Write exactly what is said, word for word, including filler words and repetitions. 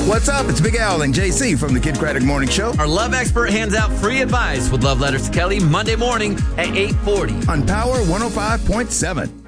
What's up? It's Big Al and J C from the Kid Craddock Morning Show. Our love expert hands out free advice with Love Letters to Kelly Monday morning at eight forty on Power one oh five point seven.